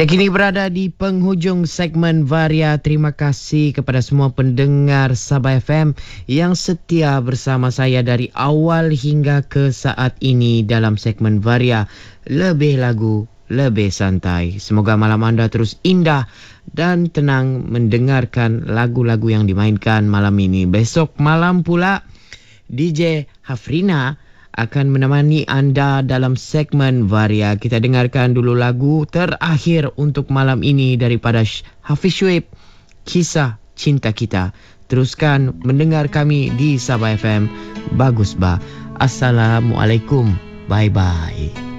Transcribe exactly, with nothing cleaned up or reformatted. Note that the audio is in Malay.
Kita kini berada di penghujung segmen Varia. Terima kasih kepada semua pendengar Sabah F M yang setia bersama saya dari awal hingga ke saat ini dalam segmen Varia. Lebih lagu, lebih santai. Semoga malam anda terus indah dan tenang mendengarkan lagu-lagu yang dimainkan malam ini. Besok malam pula D J Hafrina akan menemani anda dalam segmen Varia. Kita dengarkan dulu lagu terakhir untuk malam ini daripada Hafiz Syuib, Kisah Cinta Kita. Teruskan mendengar kami di Sabah F M. Bagus bah. Assalamualaikum. Bye-bye.